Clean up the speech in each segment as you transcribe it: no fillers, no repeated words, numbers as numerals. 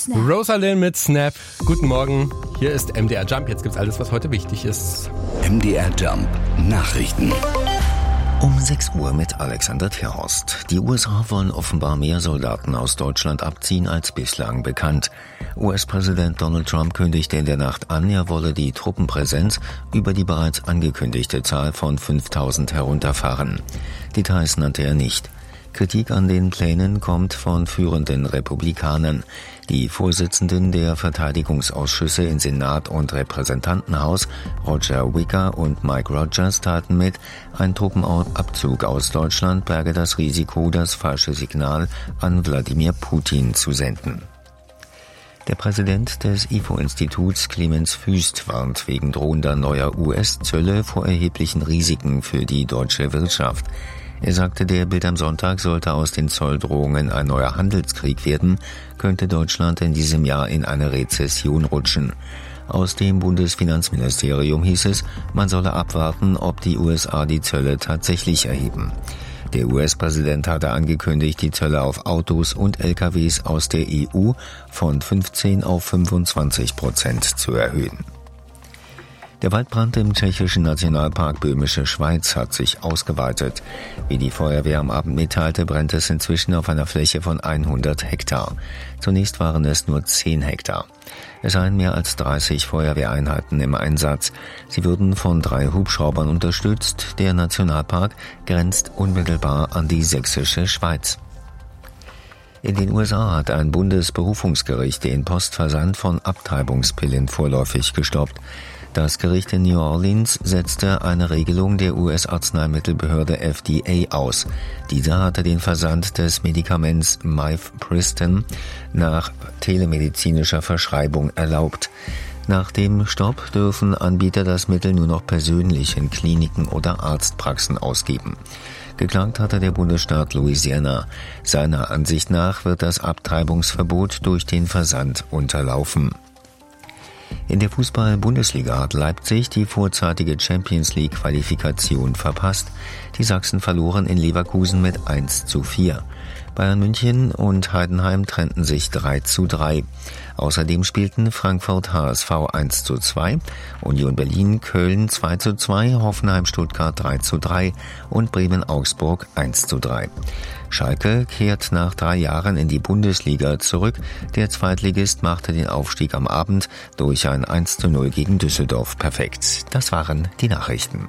Snap. Rosalind mit Snap. Guten Morgen. Hier ist MDR Jump. Jetzt gibt's alles, was heute wichtig ist. MDR Jump. Nachrichten. Um 6 Uhr mit Alexander Terhorst. Die USA wollen offenbar mehr Soldaten aus Deutschland abziehen als bislang bekannt. US-Präsident Donald Trump kündigte in der Nacht an, er wolle die Truppenpräsenz über die bereits angekündigte Zahl von 5.000 herunterfahren. Details nannte er nicht. Kritik an den Plänen kommt von führenden Republikanern. Die Vorsitzenden der Verteidigungsausschüsse in Senat und Repräsentantenhaus, Roger Wicker und Mike Rogers, taten mit, ein Truppenabzug aus Deutschland berge das Risiko, das falsche Signal an Wladimir Putin zu senden. Der Präsident des IFO-Instituts, Clemens Fuest, warnt wegen drohender neuer US-Zölle vor erheblichen Risiken für die deutsche Wirtschaft. Er sagte, der Bild am Sonntag, sollte aus den Zolldrohungen ein neuer Handelskrieg werden, könnte Deutschland in diesem Jahr in eine Rezession rutschen. Aus dem Bundesfinanzministerium hieß es, man solle abwarten, ob die USA die Zölle tatsächlich erheben. Der US-Präsident hatte angekündigt, die Zölle auf Autos und LKWs aus der EU von 15% auf 25% zu erhöhen. Der Waldbrand im tschechischen Nationalpark Böhmische Schweiz hat sich ausgeweitet. Wie die Feuerwehr am Abend mitteilte, brennt es inzwischen auf einer Fläche von 100 Hektar. Zunächst waren es nur 10 Hektar. Es seien mehr als 30 Feuerwehreinheiten im Einsatz. Sie würden von 3 Hubschraubern unterstützt. Der Nationalpark grenzt unmittelbar an die sächsische Schweiz. In den USA hat ein Bundesberufungsgericht den Postversand von Abtreibungspillen vorläufig gestoppt. Das Gericht in New Orleans setzte eine Regelung der US-Arzneimittelbehörde FDA aus. Dieser hatte den Versand des Medikaments Mifepriston nach telemedizinischer Verschreibung erlaubt. Nach dem Stopp dürfen Anbieter das Mittel nur noch persönlich in Kliniken oder Arztpraxen ausgeben. Geklagt hatte der Bundesstaat Louisiana. Seiner Ansicht nach wird das Abtreibungsverbot durch den Versand unterlaufen. In der Fußball-Bundesliga hat Leipzig die vorzeitige Champions-League-Qualifikation verpasst. Die Sachsen verloren in Leverkusen mit 1:4. Bayern München und Heidenheim trennten sich 3:3. Außerdem spielten Frankfurt HSV 1:2, Union Berlin Köln 2:2, Hoffenheim Stuttgart 3:3 und Bremen Augsburg 1:3. Schalke kehrt nach 3 Jahren in die Bundesliga zurück. Der Zweitligist machte den Aufstieg am Abend durch ein 1:0 gegen Düsseldorf perfekt. Das waren die Nachrichten.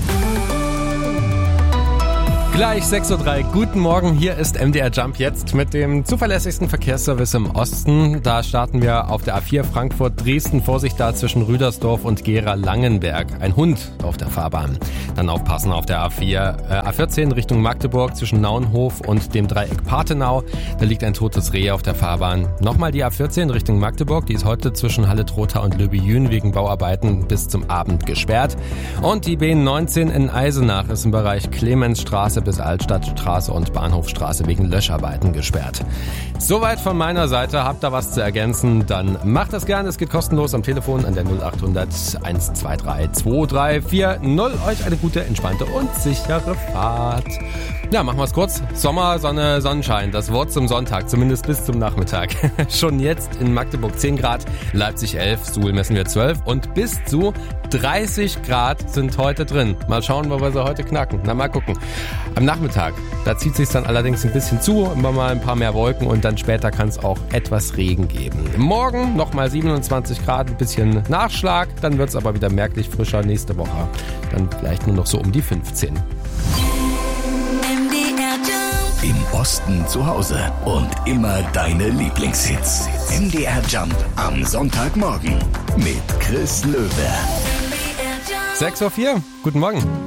Gleich 6:03 Uhr. Guten Morgen, hier ist MDR Jump jetzt mit dem zuverlässigsten Verkehrsservice im Osten. Da starten wir auf der A4 Frankfurt-Dresden. Vorsicht da zwischen Rüdersdorf und Gera-Langenberg. Ein Hund auf der Fahrbahn. Dann aufpassen auf der A14 Richtung Magdeburg zwischen Naunhof und dem Dreieck Partenau. Da liegt ein totes Reh auf der Fahrbahn. Nochmal die A14 Richtung Magdeburg. Die ist heute zwischen Halle-Trotha und Löbejün wegen Bauarbeiten bis zum Abend gesperrt. Und die B19 in Eisenach ist im Bereich Clemensstraße bis Altstadtstraße und Bahnhofstraße wegen Löscharbeiten gesperrt. Soweit von meiner Seite. Habt ihr was zu ergänzen, dann macht das gerne. Es geht kostenlos am Telefon an der 0800 123 2340. Euch eine gute, entspannte und sichere Fahrt. Ja, machen wir es kurz. Sommer, Sonne, Sonnenschein. Das Wort zum Sonntag, zumindest bis zum Nachmittag. Schon jetzt in Magdeburg 10 Grad, Leipzig 11, Suhl messen wir 12 und bis zu 30 Grad sind heute drin. Mal schauen, wo wir sie heute knacken. Na, mal gucken. Am Nachmittag, da zieht sich dann allerdings ein bisschen zu, immer mal ein paar mehr Wolken und dann später kann es auch etwas Regen geben. Morgen nochmal 27 Grad, ein bisschen Nachschlag, dann wird es aber wieder merklich frischer. Nächste Woche dann vielleicht nur noch so um die 15. Im Osten zu Hause und immer deine Lieblingshits. MDR Jump am Sonntagmorgen mit Chris Löwe. 6:04 Uhr, guten Morgen.